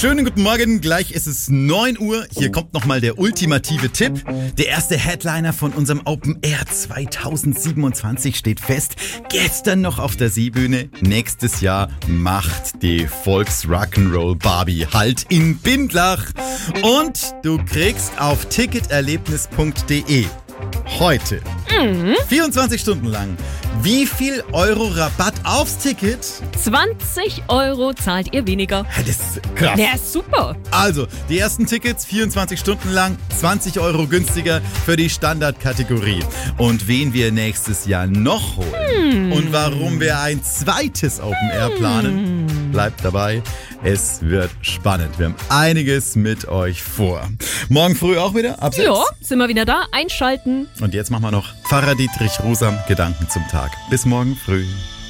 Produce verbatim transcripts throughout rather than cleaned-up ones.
Schönen guten Morgen, gleich ist es neun Uhr. Hier kommt nochmal der ultimative Tipp. Der erste Headliner von unserem Open Air zweitausendsiebenundzwanzig steht fest. Gestern noch auf der Seebühne. Nächstes Jahr macht die Volksrock'n'Roll Barbie Halt in Bindlach. Und du kriegst auf ticketerlebnis punkt de heute Mhm. vierundzwanzig Stunden lang wie viel Euro Rabatt aufs Ticket? zwanzig Euro zahlt ihr weniger. Ja, das ist krass. Der ist super. Also, die ersten Tickets vierundzwanzig Stunden lang, zwanzig Euro günstiger für die Standardkategorie. Und wen wir nächstes Jahr noch holen Hm. und warum wir ein zweites Open Air planen, bleibt dabei. Es wird spannend. Wir haben einiges mit euch vor. Morgen früh auch wieder ab sechs. Ja, sind wir wieder da. Einschalten. Und jetzt machen wir noch Pfarrer Dietrich Rusam Gedanken zum Tag. Bis morgen früh.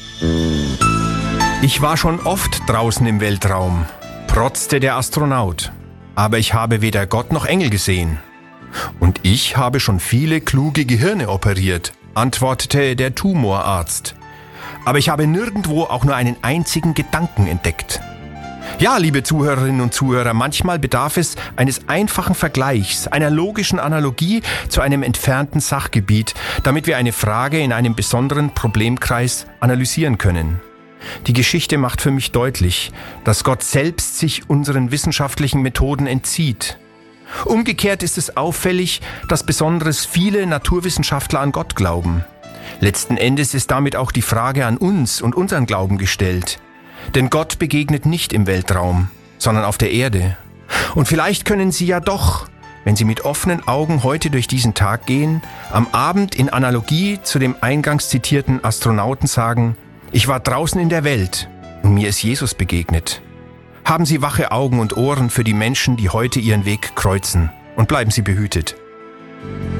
Ich war schon oft draußen im Weltraum, protzte der Astronaut. Aber ich habe weder Gott noch Engel gesehen. Und ich habe schon viele kluge Gehirne operiert, antwortete der Tumorarzt. Aber ich habe nirgendwo auch nur einen einzigen Gedanken entdeckt. Ja, liebe Zuhörerinnen und Zuhörer, manchmal bedarf es eines einfachen Vergleichs, einer logischen Analogie zu einem entfernten Sachgebiet, damit wir eine Frage in einem besonderen Problemkreis analysieren können. Die Geschichte macht für mich deutlich, dass Gott selbst sich unseren wissenschaftlichen Methoden entzieht. Umgekehrt ist es auffällig, dass besonders viele Naturwissenschaftler an Gott glauben. Letzten Endes ist damit auch die Frage an uns und unseren Glauben gestellt. Denn Gott begegnet nicht im Weltraum, sondern auf der Erde. Und vielleicht können Sie ja doch, wenn Sie mit offenen Augen heute durch diesen Tag gehen, am Abend in Analogie zu dem eingangs zitierten Astronauten sagen: Ich war draußen in der Welt und mir ist Jesus begegnet. Haben Sie wache Augen und Ohren für die Menschen, die heute ihren Weg kreuzen, und bleiben Sie behütet.